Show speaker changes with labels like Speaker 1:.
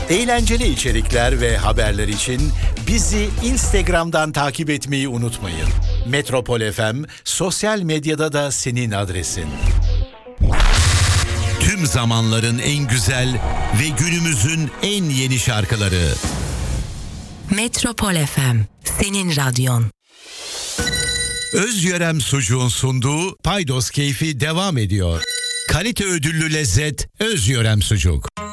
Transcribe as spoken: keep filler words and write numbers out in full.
Speaker 1: Eğlenceli içerikler ve haberler için bizi Instagram'dan takip etmeyi unutmayın. Metropol F M sosyal medyada da senin adresin. Tüm zamanların en güzel ve günümüzün en yeni şarkıları.
Speaker 2: Metropol F M, senin radyon.
Speaker 1: Özyörem Sucuğun sunduğu Paydos Keyfi devam ediyor. Kalite ödüllü lezzet Özyörem Sucuk.